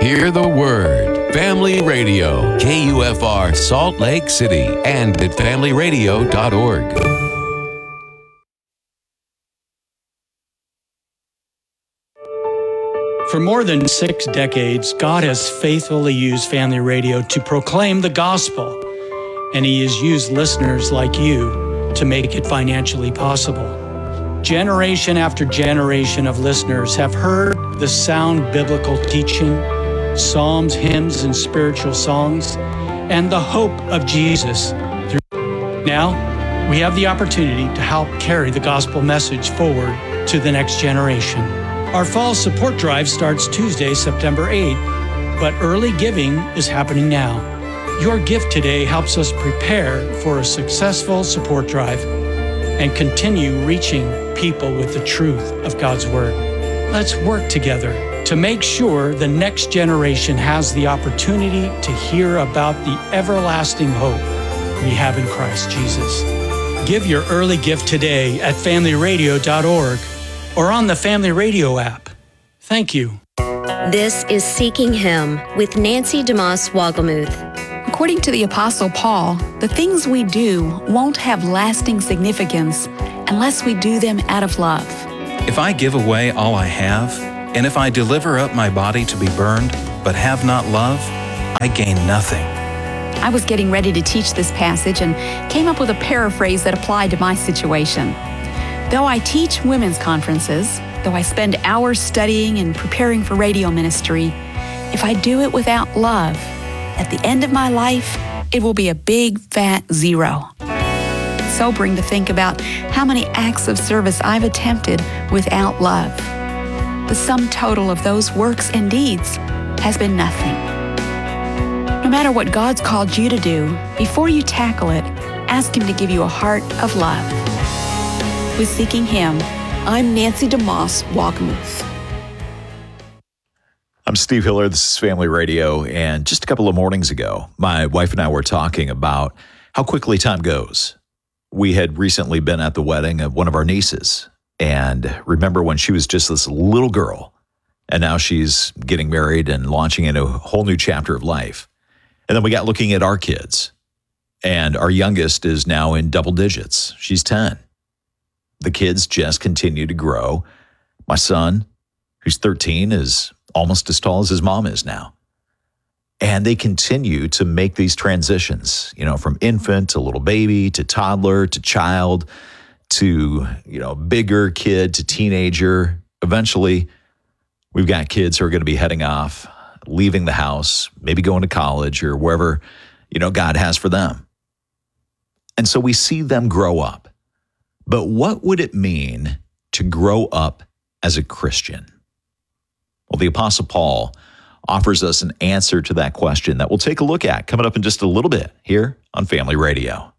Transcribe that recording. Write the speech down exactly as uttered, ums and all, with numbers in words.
Hear the Word. Family Radio, K U F R Salt Lake City, and at family radio dot org. For more than six decades, God has faithfully used Family Radio to proclaim the gospel, and He has used listeners like you to make it financially possible. Generation after generation of listeners have heard the sound biblical teaching, psalms, hymns, and spiritual songs, and the hope of Jesus. Now, we have the opportunity to help carry the gospel message forward to the next generation. Our fall support drive starts Tuesday, September eighth, but early giving is happening now. Your gift today helps us prepare for a successful support drive and continue reaching people with the truth of God's Word. Let's work together to make sure the next generation has the opportunity to hear about the everlasting hope we have in Christ Jesus. Give your early gift today at family radio dot org or on the Family Radio app. Thank you. This is Seeking Him with Nancy DeMoss Wogelmuth. According to the Apostle Paul, the things we do won't have lasting significance unless we do them out of love. If I give away all I have, and if I deliver up my body to be burned, but have not love, I gain nothing. I was getting ready to teach this passage and came up with a paraphrase that applied to my situation. Though I teach women's conferences, though I spend hours studying and preparing for radio ministry, if I do it without love, at the end of my life, it will be a big fat zero. It's sobering to think about how many acts of service I've attempted without love. The sum total of those works and deeds has been nothing. No matter what God's called you to do, before you tackle it, ask Him to give you a heart of love. With Seeking Him, I'm Nancy DeMoss Wogelmuth. I'm Steve Hiller. This is Family Radio. And just a couple of mornings ago, my wife and I were talking about how quickly time goes. We had recently been at the wedding of one of our nieces. And remember when she was just this little girl, and now she's getting married and launching into a whole new chapter of life. And then we got looking at our kids. And our youngest is now in double digits. She's ten. The kids just continue to grow. My son, who's thirteen, is almost as tall as his mom is now. And they continue to make these transitions, you know, from infant to little baby to toddler to child to, you know, bigger kid to teenager. Eventually, we've got kids who are going to be heading off, leaving the house, maybe going to college or wherever, you know, God has for them. And so we see them grow up. But what would it mean to grow up as a Christian? Well, the Apostle Paul offers us an answer to that question that we'll take a look at coming up in just a little bit here on Family Radio.